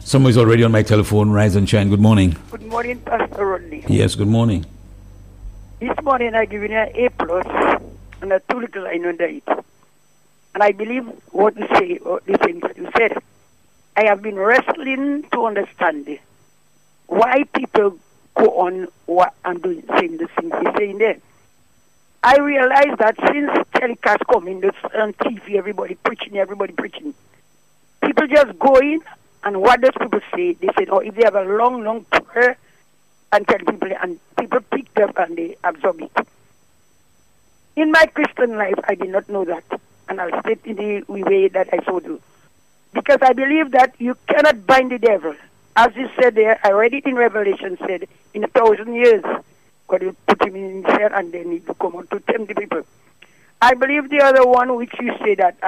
Someone is already on my telephone. Rise and shine. Good morning. Good morning, Pastor Rodney. Yes, good morning. This morning I give you an A plus and a 2 little line under it. And I believe what you say, or the things that you said. I have been wrestling to understand why people go on and do saying the things they say in there. I realize that since telecast coming on TV, everybody preaching. People just go in, and what does people say? They say, oh, if they have a long prayer, and tell people, and people pick it up and they absorb it. In my Christian life, I did not know that, and I'll state in the way that I so do. Because I believe that you cannot bind the devil. As you said there, I read it in Revelation, said, in 1,000 years, God will put him in hell and then he will come out to tempt the people. I believe the other one, which you say that,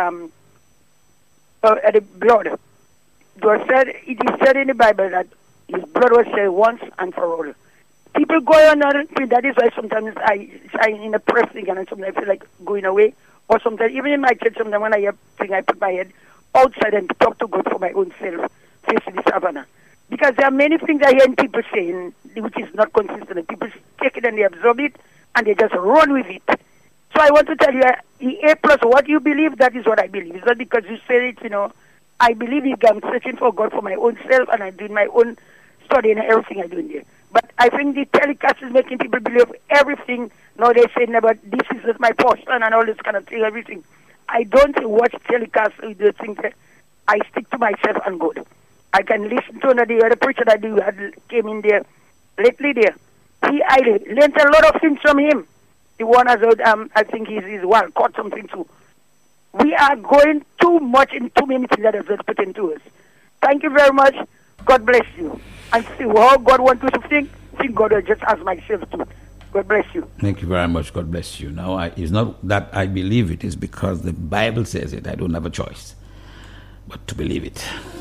the blood. It is said in the Bible that his blood was shed once and for all. People go on and that is why sometimes I in a press thing and sometimes I feel like going away. Or sometimes, even in my church, sometimes when I hear thing, I put my head outside and talk to God for my own self, facing the savannah. Because there are many things I hear people saying which is not consistent. People take it and they absorb it and they just run with it. So I want to tell you, the A plus, what you believe, that is what I believe. It's not because you say it, I believe I'm searching for God for my own self and I'm doing my own study and everything I do in there. But I think the telecast is making people believe everything. Now they say, no, but this is my portion and all this kind of thing, everything. I don't watch telecast with the things. I stick to myself and God. I can listen to the other preacher that came in there lately there. I learned a lot of things from him. The one has, I think he's caught something too. We are going too much in too many things that are just put into us. Thank you very much. God bless you. And see how God wants us to think God will just ask myself too. God bless you. Thank you very much. God bless you. Now, it's not that I believe it. It's because the Bible says it. I don't have a choice but to believe it.